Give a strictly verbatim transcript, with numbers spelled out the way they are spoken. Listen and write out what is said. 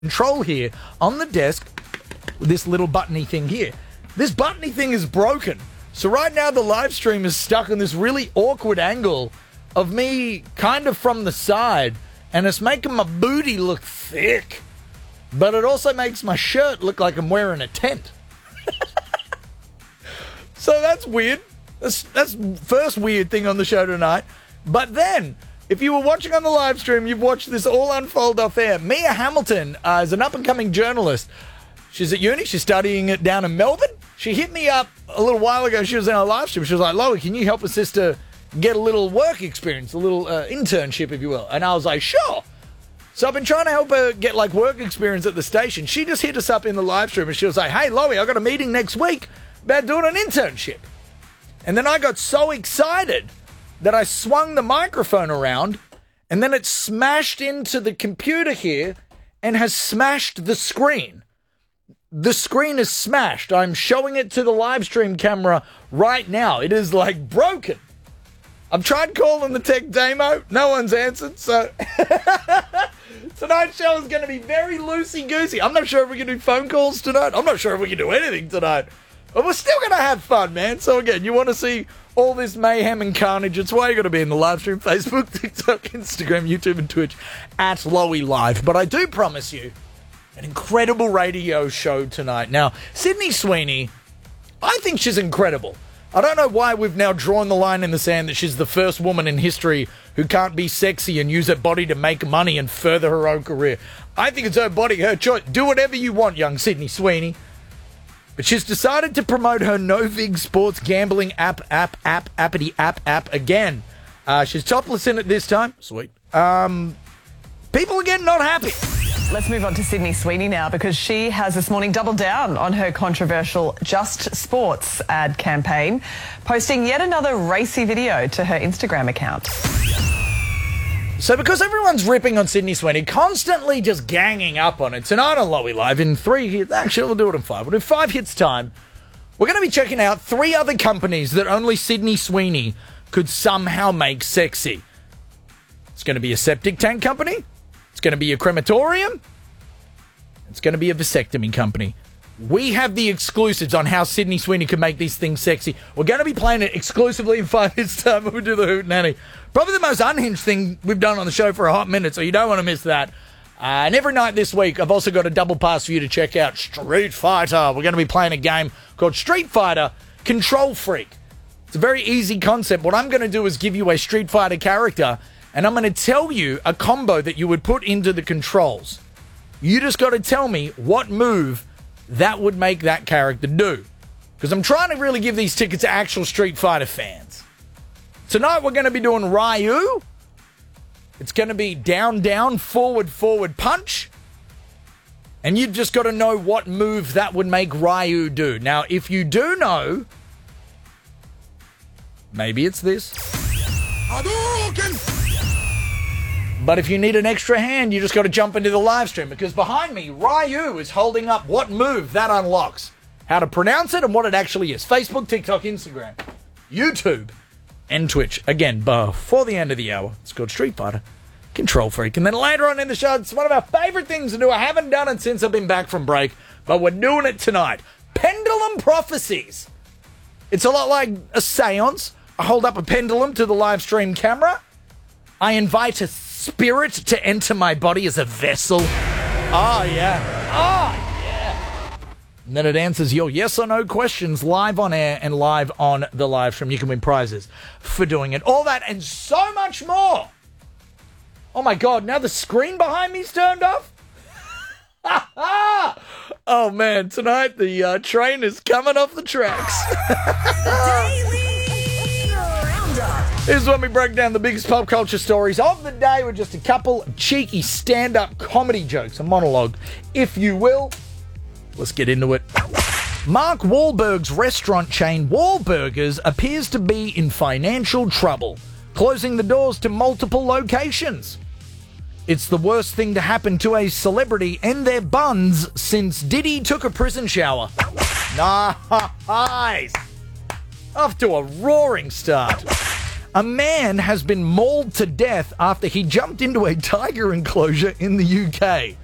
control here on the desk with this little buttony thing here. This buttony thing is broken. So right now the live stream is stuck on this really awkward angle of me kind of from the side, and it's making my booty look thick. But it also makes my shirt look like I'm wearing a tent. So that's weird. That's that's first weird thing on the show tonight. But then, if you were watching on the live stream, you've watched this all unfold off air. Mia Hamilton uh, is an up-and-coming journalist. She's at uni. She's studying it down in Melbourne. She hit me up a little while ago. She was in a live stream. She was like, Loie, can you help a sister get a little work experience, a little uh, internship, if you will? And I was like, sure. So I've been trying to help her get, like, work experience at the station. She just hit us up in the live stream, and she was like, hey, Loie, I've got a meeting next week about doing an internship. And then I got so excited that I swung the microphone around, and then it smashed into the computer here and has smashed the screen. The screen is smashed. I'm showing it to the live stream camera right now. It is, like, broken. I've tried calling the tech demo. No one's answered, so... Tonight's show is going to be very loosey-goosey. I'm not sure if we can do phone calls tonight. I'm not sure if we can do anything tonight. But we're still going to have fun, man. So again, you want to see all this mayhem and carnage, it's why you got to be in the live stream. Facebook, TikTok, Instagram, YouTube, and Twitch at Loie Live. But I do promise you an incredible radio show tonight. Now, Sydney Sweeney, I think she's incredible. I don't know why we've now drawn the line in the sand that she's the first woman in history who can't be sexy and use her body to make money and further her own career. I think it's her body, her choice. Do whatever you want, young Sydney Sweeney. But she's decided to promote her no-vig sports gambling app, app, app, appity, app, app again. Uh, she's topless in it this time. Sweet. Um, people again not happy. Let's move on to Sydney Sweeney now, because she has this morning doubled down on her controversial Just Sports ad campaign, posting yet another racy video to her Instagram account. So because everyone's ripping on Sydney Sweeney, constantly just ganging up on it, tonight on Loie Live in three hits, actually we'll do it in five, we'll do five hits time, we're going to be checking out three other companies that only Sydney Sweeney could somehow make sexy. It's going to be a septic tank company, it's going to be a crematorium, it's going to be a vasectomy company. We have the exclusives on how Sydney Sweeney can make these things sexy. We're going to be playing it exclusively in five hits time when we do the Hoot Nanny. Probably the most unhinged thing we've done on the show for a hot minute, so you don't want to miss that. Uh, and every night this week, I've also got a double pass for you to check out Street Fighter. We're going to be playing a game called Street Fighter Control Freak. It's a very easy concept. What I'm going to do is give you a Street Fighter character, and I'm going to tell you a combo that you would put into the controls. You just got to tell me what move that would make that character do. Because I'm trying to really give these tickets to actual Street Fighter fans. Tonight we're going to be doing Ryu. It's going to be down, down, forward, forward punch. And you've just got to know what move that would make Ryu do. Now, if you do know, maybe it's this. But if you need an extra hand, you just got to jump into the live stream, because behind me, Ryu is holding up what move that unlocks, how to pronounce it, and what it actually is. Facebook, TikTok, Instagram, YouTube, and Twitch. Again, before the end of the hour, it's called Street Fighter Control Freak. And then later on in the show, it's one of our favorite things to do. I haven't done it since I've been back from break, but we're doing it tonight. Pendulum Prophecies. It's a lot like a seance. I hold up a pendulum to the live stream camera. I invite a spirit to enter my body as a vessel. Oh, yeah. Oh, yeah. And then it answers your yes or no questions live on air and live on the live stream. You can win prizes for doing it. All that and so much more. Oh, my God. Now the screen behind me's turned off? Oh, man. Tonight the uh, train is coming off the tracks. Here's when we break down the biggest pop culture stories of the day with just a couple of cheeky stand-up comedy jokes, a monologue, if you will. Let's get into it. Mark Wahlberg's restaurant chain Wahlburgers appears to be in financial trouble, closing the doors to multiple locations. It's the worst thing to happen to a celebrity and their buns since Diddy took a prison shower. Nice! Off to a roaring start. A man has been mauled to death after he jumped into a tiger enclosure in the U K.